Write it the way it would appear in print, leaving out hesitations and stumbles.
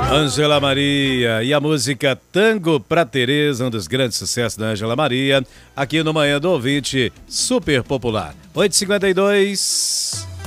Ângela Maria e a música Tango pra Tereza, um dos grandes sucessos da Ângela Maria, aqui no Manhã do Ouvinte, super popular. 8h52.